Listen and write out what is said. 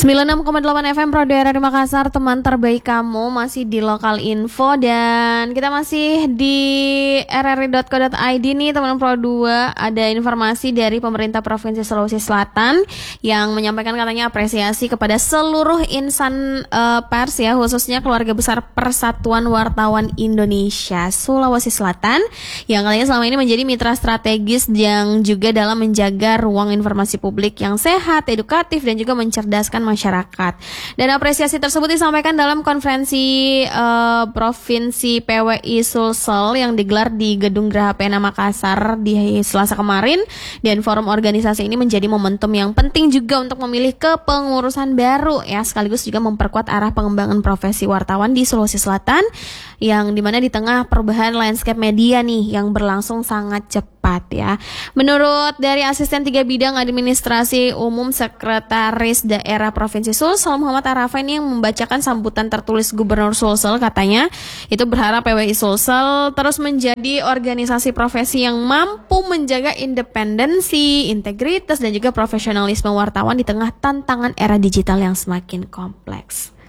96,8 FM Pro Daerah di Makassar, teman terbaik kamu masih di Lokal Info dan kita masih di rri.co.id nih teman Pro 2. Ada informasi dari pemerintah Provinsi Sulawesi Selatan yang menyampaikan katanya apresiasi kepada seluruh insan pers ya, khususnya keluarga besar Persatuan Wartawan Indonesia Sulawesi Selatan yang katanya selama ini menjadi mitra strategis yang juga dalam menjaga ruang informasi publik yang sehat, edukatif dan juga mencerdaskan masyarakat. Dan apresiasi tersebut disampaikan dalam konferensi Provinsi PWI Sulsel yang digelar di Gedung Geraha Pena Makassar di Selasa kemarin. Dan forum organisasi ini menjadi momentum yang penting juga untuk memilih kepengurusan baru ya, sekaligus juga memperkuat arah pengembangan profesi wartawan di Sulawesi Selatan yang dimana di tengah perubahan landscape media nih yang berlangsung sangat cepat ya. Menurut dari asisten 3 bidang administrasi umum Sekretaris Daerah Provinsi Sulsel Muhammad Arafain yang membacakan sambutan tertulis Gubernur Sulsel, katanya itu berharap PWI Sulsel terus menjadi organisasi profesi yang mampu menjaga independensi, integritas dan juga profesionalisme wartawan di tengah tantangan era digital yang semakin kompleks.